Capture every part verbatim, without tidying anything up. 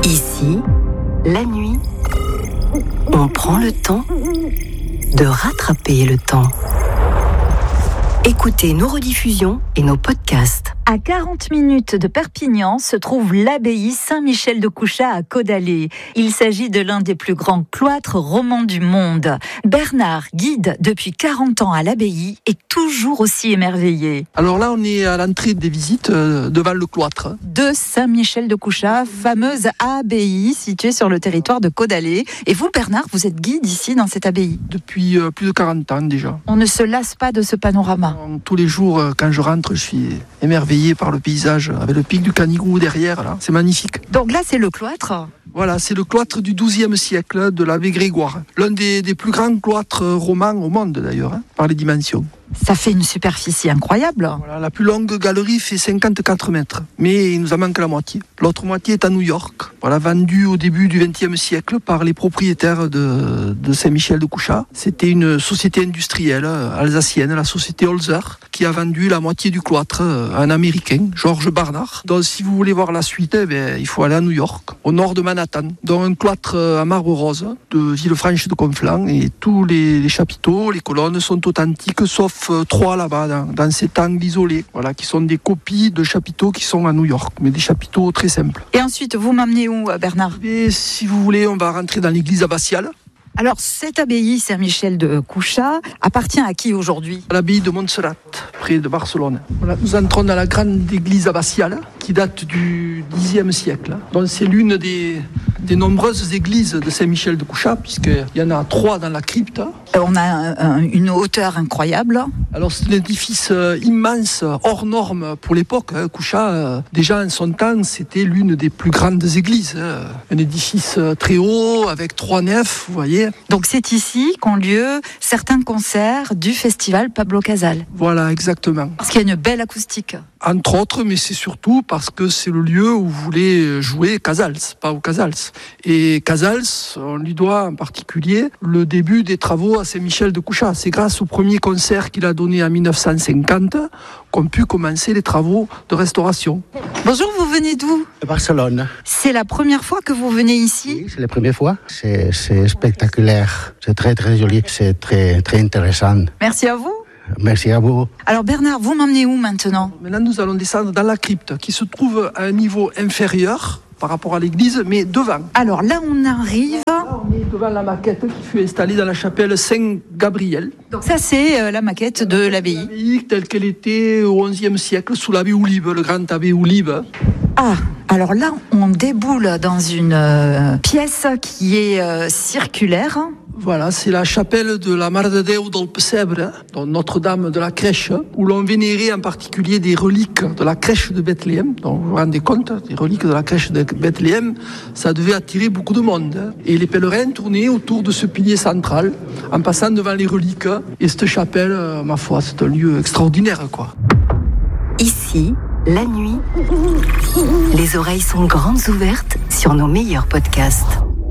Ici, la nuit, on prend le temps de rattraper le temps. Écoutez nos rediffusions et nos podcasts. À quarante minutes de Perpignan se trouve l'abbaye Saint-Michel de Couchas à Caudalet. Il s'agit de l'un des plus grands cloîtres romans du monde. Bernard, guide depuis quarante ans à l'abbaye, est toujours aussi émerveillé. Alors là, on est à l'entrée des visites euh, devant le cloître. De Saint-Michel de Couchas, fameuse abbaye située sur le territoire de Caudalet. Et vous, Bernard, vous êtes guide ici dans cette abbaye? Depuis euh, plus de quarante ans déjà. On ne se lasse pas de ce panorama. Tous les jours, euh, quand je rentre, je suis émerveillé par le paysage, avec le pic du Canigou derrière, là. C'est magnifique. Donc là, c'est le cloître. Voilà, c'est le cloître du douzième siècle de l'abbé Grégoire. L'un des, des plus grands cloîtres romans au monde, d'ailleurs, hein, par les dimensions. Ça fait une superficie incroyable. Voilà, la plus longue galerie fait cinquante-quatre mètres, mais il nous en manque la moitié. L'autre moitié est à New York, voilà, vendue au début du vingtième siècle par les propriétaires de, de Saint-Michel de Couchas. C'était une société industrielle alsacienne, la société Holzer, qui a vendu la moitié du cloître à un Américain, George Barnard. Donc si vous voulez voir la suite, eh bien, il faut aller à New York, au nord de Manhattan, dans un cloître à marbre rose de Villefranche de Conflans, et tous les, les chapiteaux, les colonnes sont authentiques, sauf trois là-bas, dans, dans cet angle isolé, voilà, qui sont des copies de chapiteaux qui sont à New York, mais des chapiteaux très simples. Et ensuite, vous m'emmenez où, Bernard? Et si vous voulez, on va rentrer dans l'église abbatiale. Alors, cette abbaye Saint-Michel de Couchas appartient à qui aujourd'hui? À l'abbaye de Montserrat, près de Barcelone. Voilà, nous entrons dans la grande église abbatiale, qui date du dixième siècle. Donc c'est l'une des, des nombreuses églises de Saint-Michel de Couchas, puisqu'il y en a trois dans la crypte. On a un, un, une hauteur incroyable. Alors c'est un édifice euh, immense, hors norme pour l'époque. Hein. Couchas, euh, déjà en son temps, c'était l'une des plus grandes églises. Hein. Un édifice euh, très haut, avec trois nefs, vous voyez. Donc c'est ici qu'ont lieu certains concerts du festival Pablo Casals. Voilà, exactement. Parce qu'il y a une belle acoustique. Entre autres, mais c'est surtout parce que c'est le lieu où voulait jouer Casals, pas au Casals. Et Casals, on lui doit en particulier le début des travaux à Saint-Michel de Couchas. C'est grâce au premier concert qu'il a donné en dix-neuf cent cinquante qu'ont pu commencer les travaux de restauration. Bonjour, vous venez d'où? De Barcelone. C'est la première fois que vous venez ici? Oui, c'est la première fois. C'est, c'est spectaculaire. C'est très très joli. C'est très très intéressant. Merci à vous. Merci à vous. Alors Bernard, vous m'emmenez où maintenant? Maintenant, nous allons descendre dans la crypte qui se trouve à un niveau inférieur par rapport à l'église, mais devant. Alors là, on arrive... Là, on est devant la maquette qui fut installée dans la chapelle Saint-Gabriel. Donc ça, c'est euh, la maquette de l'abbaye. L'abbaye telle qu'elle était au onzième siècle, sous l'abbé Oulib, le grand abbé Oulib. Ah, alors là, on déboule dans une euh, pièce qui est euh, circulaire. Voilà, c'est la chapelle de la Mare de Déu del Pessebre, donc Notre-Dame de la Crèche, où l'on vénérait en particulier des reliques de la crèche de Bethléem. Donc vous vous rendez compte, des reliques de la crèche de Bethléem, ça devait attirer beaucoup de monde. Et les pèlerins tournaient autour de ce pilier central, en passant devant les reliques. Et cette chapelle, ma foi, c'est un lieu extraordinaire, quoi. Ici, la nuit, les oreilles sont grandes ouvertes sur nos meilleurs podcasts.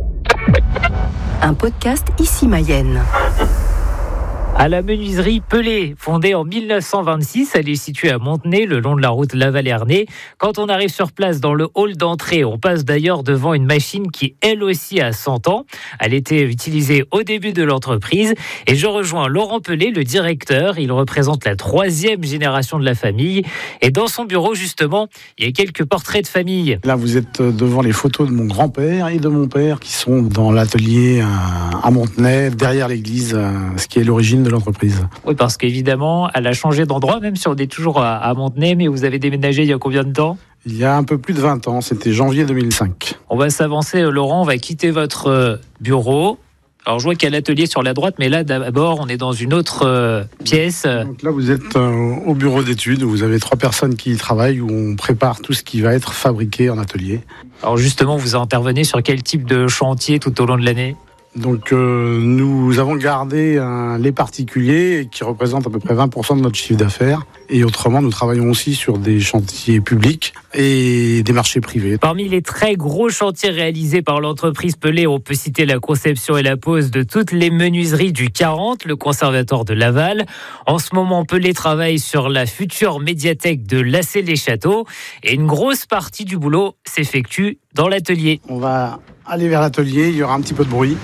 Un podcast Ici Mayenne. À la menuiserie Pelé, fondée en mille neuf cent vingt-six, elle est située à Montenay, le long de la route Laval-Ernée. Quand on arrive sur place dans le hall d'entrée, on passe d'ailleurs devant une machine qui, elle aussi, a cent ans. Elle était utilisée au début de l'entreprise. Et je rejoins Laurent Pelé, le directeur. Il représente la troisième génération de la famille. Et dans son bureau, justement, il y a quelques portraits de famille. Là, vous êtes devant les photos de mon grand-père et de mon père qui sont dans l'atelier à Montenay, derrière l'église, ce qui est l'origine de l'entreprise. Oui, parce qu'évidemment, elle a changé d'endroit, même si on est toujours à, à Montenay, mais vous avez déménagé il y a combien de temps? Il y a un peu plus de vingt ans, c'était janvier deux mille cinq. On va s'avancer, Laurent, on va quitter votre bureau. Alors je vois qu'il y a l'atelier sur la droite, mais là d'abord, on est dans une autre euh, pièce. Donc là, vous êtes euh, au bureau d'études, où vous avez trois personnes qui y travaillent, où on prépare tout ce qui va être fabriqué en atelier. Alors justement, vous intervenez sur quel type de chantier tout au long de l'année ? Donc euh, nous avons gardé euh, les particuliers qui représentent à peu près vingt pour cent de notre chiffre d'affaires Et autrement, nous travaillons aussi sur des chantiers publics et des marchés privés. Parmi les très gros chantiers réalisés par l'entreprise Pelé, on peut citer la conception et la pose de toutes les menuiseries du quarante, le conservatoire de Laval. En ce moment, Pelé travaille sur la future médiathèque de Lassay-les-Châteaux et une grosse partie du boulot s'effectue dans l'atelier. On va aller vers l'atelier, il y aura un petit peu de bruit.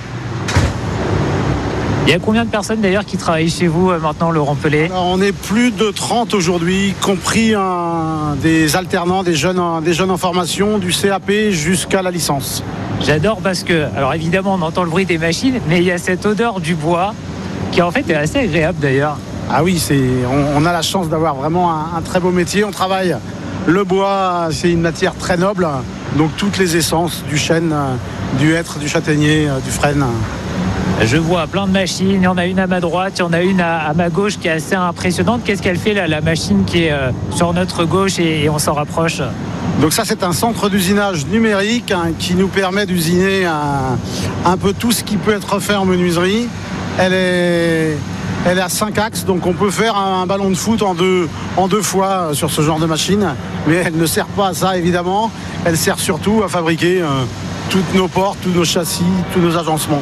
Il y a combien de personnes d'ailleurs qui travaillent chez vous euh, maintenant, Laurent Pelé ? Alors, on est plus de trente aujourd'hui, compris un, des alternants, des jeunes, des jeunes en formation, du C A P jusqu'à la licence. J'adore parce que, alors évidemment on entend le bruit des machines, mais il y a cette odeur du bois qui en fait est assez agréable d'ailleurs. Ah oui, c'est, on, on a la chance d'avoir vraiment un, un très beau métier. On travaille, le bois, c'est une matière très noble, donc toutes les essences du chêne, du hêtre, du châtaignier, du frêne. Je vois plein de machines, il y en a une à ma droite, il y en a une à, à ma gauche qui est assez impressionnante. Qu'est-ce qu'elle fait là, la machine qui est euh, sur notre gauche et, et on s'en rapproche ? Donc ça, c'est un centre d'usinage numérique hein, qui nous permet d'usiner un, un peu tout ce qui peut être fait en menuiserie. Elle est, elle est à cinq axes, donc on peut faire un, un ballon de foot en deux, en deux fois sur ce genre de machine. Mais elle ne sert pas à ça, évidemment. Elle sert surtout à fabriquer euh, toutes nos portes, tous nos châssis, tous nos agencements.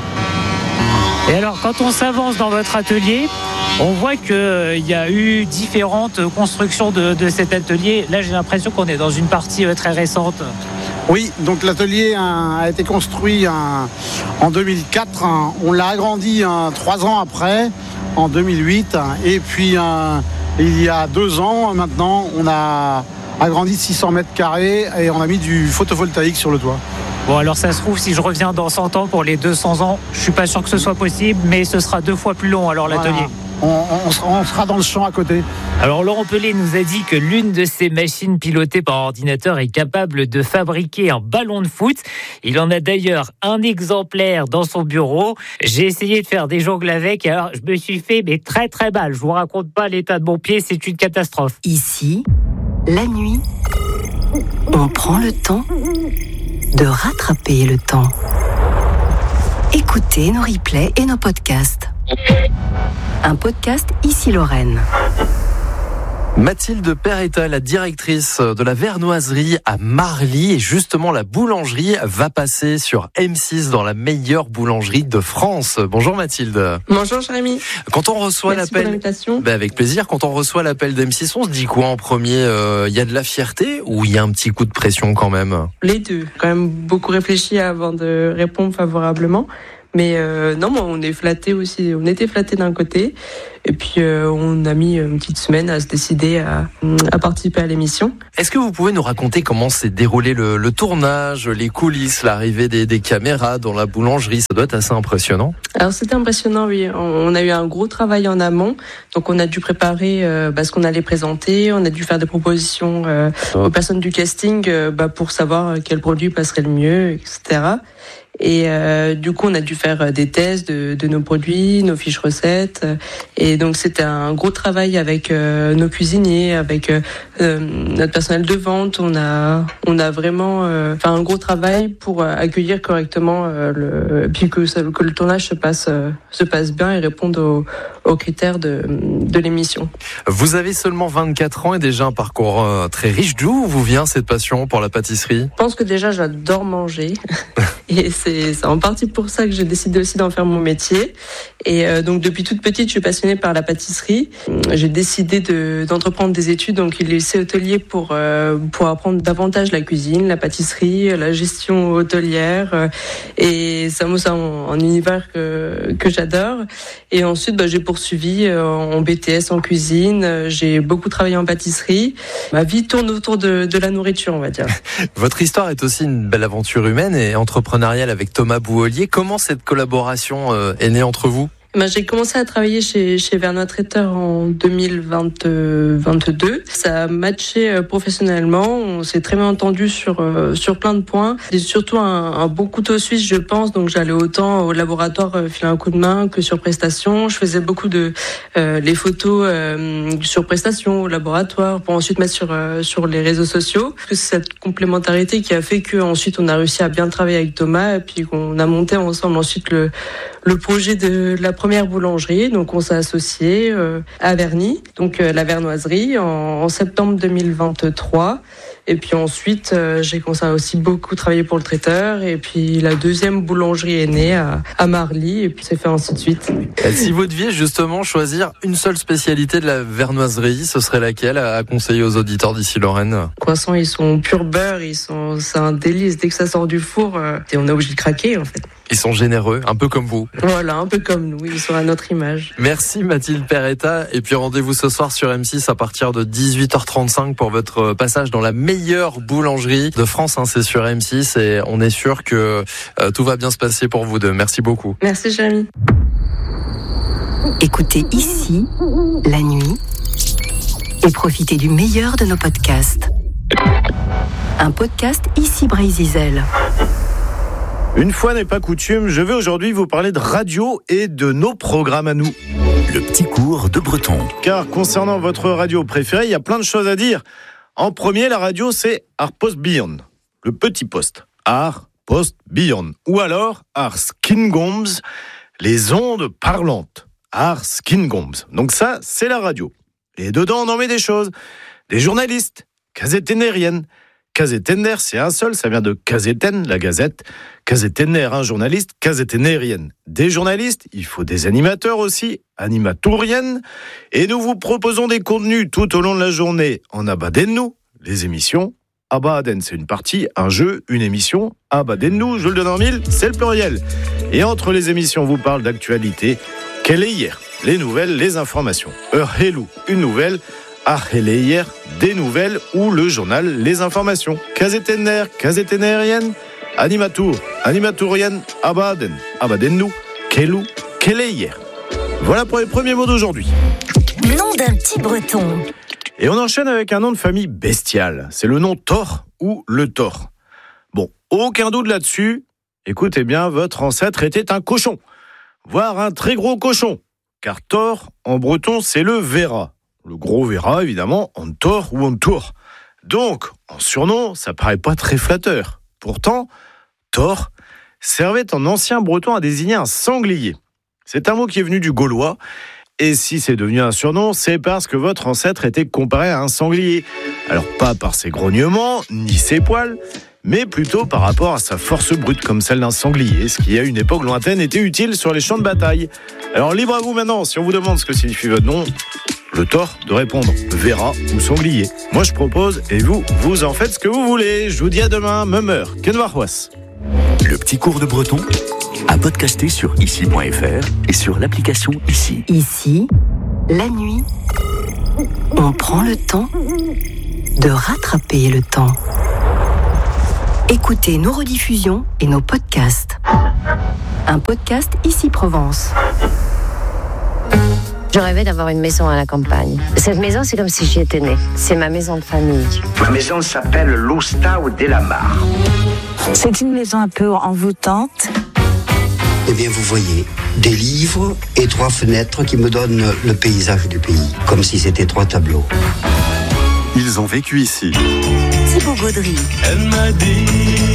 Et alors, quand on s'avance dans votre atelier, on voit qu'il euh, y a eu différentes constructions de, de cet atelier. Là, j'ai l'impression qu'on est dans une partie euh, très récente. Oui, donc l'atelier a, a été construit hein, en deux mille quatre. Hein. On l'a agrandi hein, trois ans après, en deux mille huit. Hein. Et puis, hein, il y a deux ans maintenant, on a agrandi de six cents mètres carrés et on a mis du photovoltaïque sur le toit. Bon, alors ça se trouve, si je reviens dans cent ans pour les deux cents ans, je suis pas sûr que ce soit possible, mais ce sera deux fois plus long alors l'atelier. Voilà. On, on, sera, on sera dans le champ à côté. Alors Laurent Pelé nous a dit que l'une de ces machines pilotées par ordinateur est capable de fabriquer un ballon de foot. Il en a d'ailleurs un exemplaire dans son bureau. J'ai essayé de faire des jongles avec, et alors je me suis fait mais très très mal. Je vous raconte pas l'état de mon pied, c'est une catastrophe. Ici, la nuit, on prend le temps de rattraper le temps. Écoutez nos replays et nos podcasts. Un podcast Ici Lorraine. Mathilde Perretta, la directrice de la vernoiserie à Marly, et justement la boulangerie va passer sur M six dans la meilleure boulangerie de France. Bonjour Mathilde. Bonjour Jérémy. Quand on reçoit Merci l'appel, ben avec plaisir. Quand on reçoit l'appel d'M six, on se dit quoi en premier ? Il euh, y a de la fierté ou il y a un petit coup de pression quand même ? Les deux. Quand même beaucoup réfléchi avant de répondre favorablement. Mais euh, non, on est flattés aussi. On était flattés d'un côté, et puis euh, on a mis une petite semaine à se décider à, à participer à l'émission. Est-ce que vous pouvez nous raconter comment s'est déroulé le, le tournage, les coulisses, l'arrivée des, des caméras dans la boulangerie ? Ça doit être assez impressionnant. Alors c'était impressionnant, oui. On a eu un gros travail en amont, donc on a dû préparer euh, bah, ce qu'on allait présenter. On a dû faire des propositions euh, aux personnes du casting euh, bah, pour savoir quel produit passerait le mieux, et cetera. Et euh, du coup, on a dû faire des tests de, de nos produits, nos fiches recettes. Et donc, c'était un gros travail avec euh, nos cuisiniers, avec euh, notre personnel de vente. On a, on a vraiment euh, fait un gros travail pour accueillir correctement euh, le, puis que, ça, que le tournage se passe, euh, se passe bien et réponde aux, aux critères de, de l'émission. Vous avez seulement vingt-quatre ans et déjà un parcours euh, très riche. D'où vous vient cette passion pour la pâtisserie ? Je pense que déjà, j'adore manger. Et c'est, c'est en partie pour ça que j'ai décidé aussi d'en faire mon métier. Et euh, donc depuis toute petite, je suis passionnée par la pâtisserie. J'ai décidé de, d'entreprendre des études, donc il lycée hôtelier pour euh, pour apprendre davantage la cuisine, la pâtisserie, la gestion hôtelière. Euh, et ça, moi, c'est un, un univers que que j'adore. Et ensuite, bah, j'ai poursuivi euh, en B T S en cuisine. J'ai beaucoup travaillé en pâtisserie. Ma vie tourne autour de, de la nourriture, on va dire. Votre histoire est aussi une belle aventure humaine et entrepreneuriale avec Thomas Bouholier. Comment cette collaboration euh, est née entre vous ? Ben, j'ai commencé à travailler chez, chez Vernot Traiteur en deux mille vingt-deux. Ça a matché professionnellement. On s'est très bien entendu sur, sur plein de points. C'est surtout un, un bon couteau suisse, je pense. Donc, j'allais autant au laboratoire filer un coup de main que sur prestation. Je faisais beaucoup de, euh, les photos, euh, sur prestation au laboratoire pour ensuite mettre sur, euh, sur les réseaux sociaux. C'est cette complémentarité qui a fait qu'ensuite on a réussi à bien travailler avec Thomas et puis qu'on a monté ensemble ensuite le, le projet de la première boulangerie. Donc on s'est associé euh, à Verny, donc euh, la Vernoiserie, en, en septembre deux mille vingt-trois. Et puis ensuite, euh, j'ai commencé à aussi beaucoup travailler pour le traiteur. Et puis la deuxième boulangerie est née à, à Marly. Et puis c'est fait ainsi de suite. Et si vous deviez justement choisir une seule spécialité de la Vernoiserie, ce serait laquelle à conseiller aux auditeurs d'ici Lorraine? Les croissants, ils sont pur beurre, ils sont, c'est un délice. Dès que ça sort du four, euh, et on est obligé de craquer en fait. Ils sont généreux, un peu comme vous. Voilà, un peu comme nous, ils sont à notre image. Merci Mathilde Peretta. Et puis rendez-vous ce soir sur M six à partir de dix-huit heures trente-cinq pour votre passage dans la meilleure boulangerie de France. Hein, c'est sur M six et on est sûr que euh, tout va bien se passer pour vous deux. Merci beaucoup. Merci Jérémy. Écoutez ici, la nuit, et profitez du meilleur de nos podcasts. Un podcast ici Brésil. Une fois n'est pas coutume, je vais aujourd'hui vous parler de radio et de nos programmes à nous. Le petit cours de Breton. Car concernant votre radio préférée, il y a plein de choses à dire. En premier, la radio, c'est Art Post Beyond, le petit poste. Art Post Beyond. Ou alors Art Skingoms, les ondes parlantes. Art Skingoms. Donc ça, c'est la radio. Et dedans, on en met des choses. Des journalistes, gazetténériennes. Gazetténaire, c'est un seul, ça vient de Gazeten, la gazette. Gazetténaire, un journaliste, gazetténérienne. Des journalistes, il faut des animateurs aussi, animatouriennes. Et nous vous proposons des contenus tout au long de la journée en Abadennou, les émissions. Abaden, c'est une partie, un jeu, une émission. Abadennou, je le donne en mille, c'est le pluriel. Et entre les émissions, on vous parle d'actualité. Quelle est hier? Les nouvelles, les informations. Heurhelou, une nouvelle. Hier, des nouvelles ou le journal Les Informations. Gazetténaire, gazetténérienne, animatour, animatourienne, abaden, abadennou, kelou, hier. Voilà pour les premiers mots d'aujourd'hui. Nom d'un petit breton. Et on enchaîne avec un nom de famille bestial. C'est le nom Thor ou le Thor. Bon, aucun doute là-dessus. Écoutez bien, votre ancêtre était un cochon, voire un très gros cochon. Car Thor, en breton, c'est le Vera. Le gros Vera, évidemment, en Thor ou en Tour. Donc, en surnom, ça paraît pas très flatteur. Pourtant, Thor servait en ancien breton à désigner un sanglier. C'est un mot qui est venu du gaulois. Et si c'est devenu un surnom, c'est parce que votre ancêtre était comparé à un sanglier. Alors, pas par ses grognements, ni ses poils, mais plutôt par rapport à sa force brute comme celle d'un sanglier, ce qui à une époque lointaine était utile sur les champs de bataille. Alors, libre à vous maintenant, si on vous demande ce que signifie votre nom, le Thor de répondre Vera ou sanglier. Moi je propose et vous, vous en faites ce que vous voulez. Je vous dis à demain, me meurs, Ken Warwas. Le petit cours de breton à podcaster sur ici point f r et sur l'application Ici. Ici, la nuit, on prend le temps de rattraper le temps. Écoutez nos rediffusions et nos podcasts. Un podcast Ici Provence. Je rêvais d'avoir une maison à la campagne. Cette maison, c'est comme si j'y étais née. C'est ma maison de famille. Ma maison s'appelle l'Ostau de la Mare. C'est une maison un peu envoûtante. Eh bien, vous voyez, des livres et trois fenêtres qui me donnent le paysage du pays, comme si c'était trois tableaux. Ils ont vécu ici. Thibaut Gaudry. Elle m'a dit,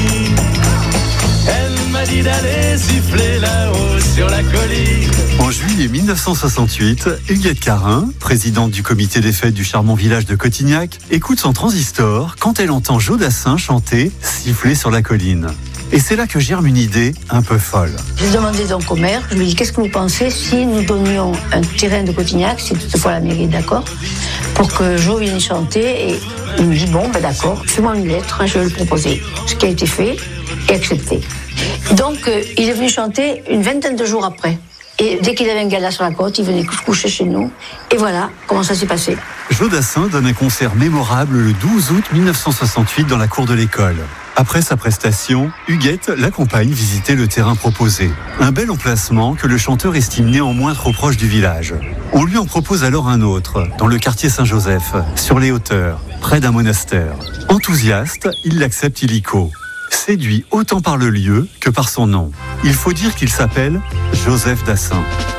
elle m'a dit d'aller siffler là-haut sur la colline. En juillet mille neuf cent soixante-huit, Huguette Carin, présidente du comité des fêtes du charmant village de Cotignac, écoute son transistor quand elle entend Joe Dassin chanter « Siffler sur la colline ». Et c'est là que germe une idée un peu folle. J'ai demandé donc au maire, je lui ai dit qu'est-ce que vous pensez si nous donnions un terrain de Cotignac, si toutefois la mairie est d'accord, pour que Joe vienne chanter. Et il me dit bon, ben d'accord, fais-moi une lettre, hein, je vais le proposer. Ce qui a été fait et accepté. Donc euh, il est venu chanter une vingtaine de jours après. Et dès qu'il avait un gala sur la côte, il venait se coucher chez nous. Et voilà comment ça s'est passé. Joe Dassin donne un concert mémorable le douze août mille neuf cent soixante-huit dans la cour de l'école. Après sa prestation, Huguette l'accompagne visiter le terrain proposé. Un bel emplacement que le chanteur estime néanmoins trop proche du village. On lui en propose alors un autre, dans le quartier Saint-Joseph, sur les hauteurs, près d'un monastère. Enthousiaste, il l'accepte illico. Séduit autant par le lieu que par son nom. Il faut dire qu'il s'appelle Joseph Dassin.